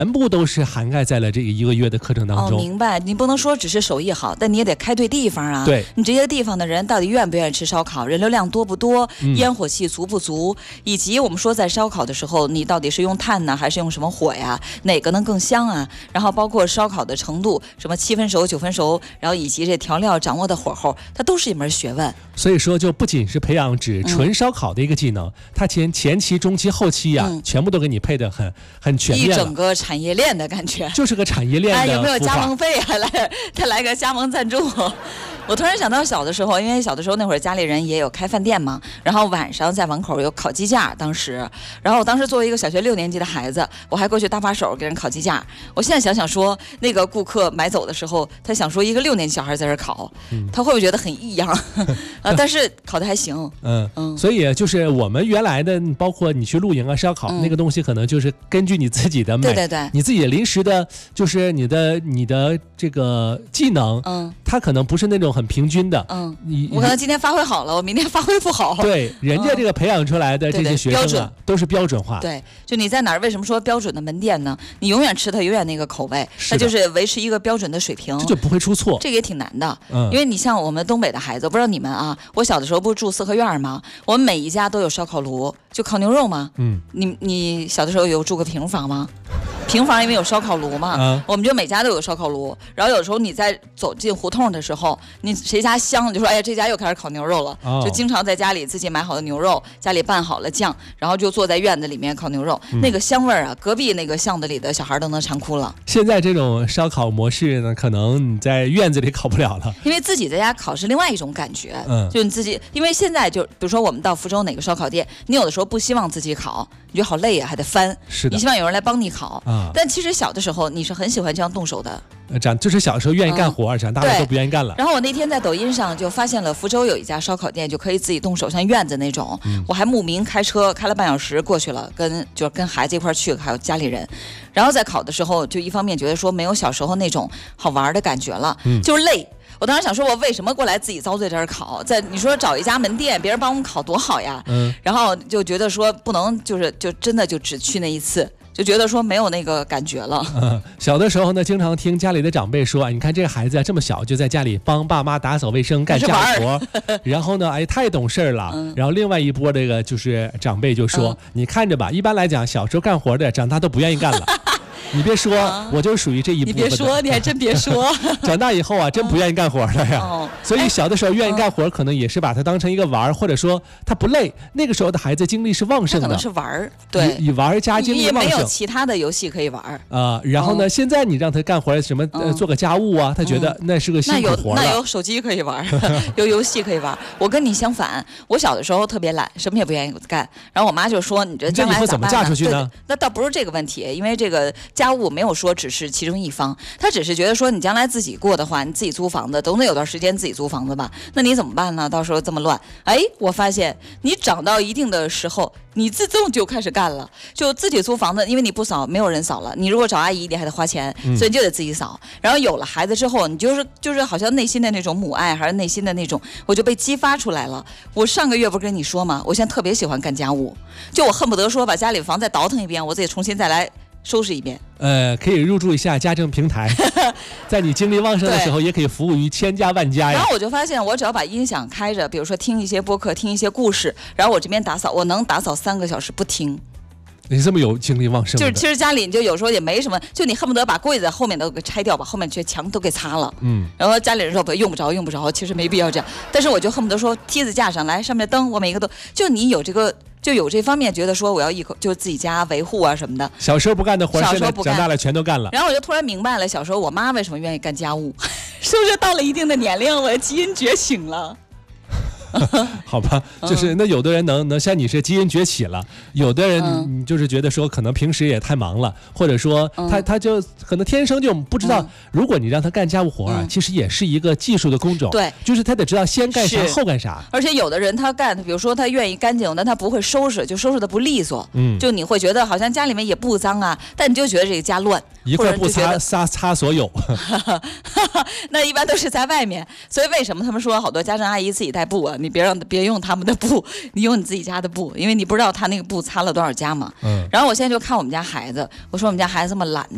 全部都是涵盖在了这个1个月的课程当中。 明白。你不能说只是手艺好，但你也得开对地方啊。 对， 你这些地方的人到底愿不愿意吃烧烤，人流量多不多，烟火气足不足，以及我们说在烧烤的时候，你到底是用炭呢，还是用什么火呀？哪个能更香啊？然后包括烧烤的程度，什么7分熟、9分熟，然后以及这调料掌握的火候，它都是一门学问。 所以说，就不仅是培养只纯烧烤的一个技能，它前期、中期、后期呀，全部都给你配得很全面了， 一整个产业链的感觉， 就是个产业链的。 有没有加盟费啊？再来个加盟赞助。我突然想到小的时候，因为小的时候那会儿家里人也有开饭店嘛，然后晚上在门口有烤鸡架，然后我当时作为一个小学6年级的孩子，我还过去搭把手给人烤鸡架。我现在想想说，那个顾客买走的时候，他想说一个6年级小孩在这烤，他会不会觉得很异样？但是烤的还行。 所以就是我们原来的，包括你去露营啊、烧烤那个东西，可能就是根据你自己的对， 你自己临时的，就是你的这个技能，它可能不是那种很平均的。 我可能今天发挥好了，我明天发挥不好。 对，人家这个培养出来的这些学生啊，都是标准化。 对，就你在哪儿，为什么说标准的门店呢？你永远吃它永远那个口味，它就是维持一个标准的水平， 这就不会出错。 这个也挺难的，因为你像我们东北的孩子，不知道你们啊，我小的时候不是住4合院吗？我们每一家都有烧烤炉，就烤牛肉嘛。你小的时候有住过平房吗？平房因为有烧烤炉嘛，我们就每家都有烧烤炉。然后有时候你在走进胡同的时候，你谁家香，就说哎呀这家又开始烤牛肉了，就经常在家里自己买好的牛肉，家里拌好了酱，然后就坐在院子里面烤牛肉，那个香味儿啊，隔壁那个巷子里的小孩都能馋哭了。 现在这种烧烤模式呢，可能你在院子里烤不了了， 因为自己在家烤是另外一种感觉。就你自己，因为现在就比如说我们到福州哪个烧烤店，你有的时候不希望自己烤，你觉得好累啊，还得翻， 是的， 你希望有人来帮你烤。但其实小的时候你是很喜欢这样动手的。 就是小时候愿意干活，长大了都不愿意干了。 然后我那天在抖音上就发现了福州有一家烧烤店，就可以自己动手，像院子那种。我还慕名开车开了半小时过去了，跟孩子一块去，还有家里人。然后在烤的时候，就一方面觉得说没有小时候那种好玩的感觉了，就是累。我当时想说，我为什么过来自己遭罪这儿烤？你说找一家门店，别人帮我们烤多好呀。然后就觉得说不能就真的就只去那一次。就觉得说没有那个感觉了。 小的时候呢，经常听家里的长辈说，你看这个孩子啊这么小就在家里帮爸妈打扫卫生干家务活，然后呢，哎，太懂事了。然后另外一波这个就是长辈就说，你看着吧，一般来讲小时候干活的，长大都不愿意干了。你别说，我就属于这一部分。 你别说，你还真别说。 长大以后啊，真不愿意干活了呀。所以小的时候愿意干活，可能也是把它当成一个玩，或者说他不累。那个时候的孩子精力是旺盛的， 可能是玩，对， 以玩加精力旺盛。 也没有其他的游戏可以玩然后呢，现在你让他干活什么，做个家务啊，他觉得那是个辛苦活了。 那有手机可以玩，有游戏可以玩。我跟你相反，我小的时候特别懒，什么也不愿意干。然后我妈就说：“你这将来怎么嫁出去呢？” 那倒不是这个问题，因为这个家务没有说只是其中一方，他只是觉得说你将来自己过的话，你自己租房子，总得有段时间自己租房子吧？那你怎么办呢？到时候这么乱，我发现你长到一定的时候，你自动就开始干了，就自己租房子，因为你不扫，没有人扫了。你如果找阿姨，你还得花钱，所以你就得自己扫。然后有了孩子之后，你就是好像内心的那种母爱，还是内心的那种，我就被激发出来了。我上个月不是跟你说吗？我现在特别喜欢干家务，就我恨不得说把家里房再倒腾一遍，我自己重新再来收拾一遍。 可以入驻一下家政平台，在你精力旺盛的时候，也可以服务于千家万家呀。 然后我就发现，我只要把音响开着，比如说听一些播客，听一些故事，然后我这边打扫，我能打扫3个小时不停。 你这么有精力旺盛， 就是其实家里你就有时候也没什么，就你恨不得把柜子后面都给拆掉，把后面这墙都给擦了。然后家里人说用不着，其实没必要这样。但是我就恨不得说梯子架上来，上面灯我每一个都，就你有这个。就有这方面觉得说我要就自己家维护啊什么的。 小时候不干的活，现在长大了全都干了。 然后我就突然明白了，小时候我妈为什么愿意干家务，是不是到了一定的年龄，我的基因觉醒了？ 好吧，就是那有的人能像你是基因崛起了，有的人你就是觉得说可能平时也太忙了，或者说他就可能天生就不知道，如果你让他干家务活啊，其实也是一个技术的工种， 对， 就是他得知道先干啥后干啥。 而且有的人他干，比如说他愿意干净，但他不会收拾，就收拾的不利索，就你会觉得好像家里面也不脏啊，但你就觉得这个家乱， 一块布擦所有。 那一般都是在外面，所以为什么他们说好多家政阿姨自己带布啊？你别用他们的布，你用你自己家的布，因为你不知道他那个布擦了多少家嘛。然后我现在就看我们家孩子，我说我们家孩子这么懒。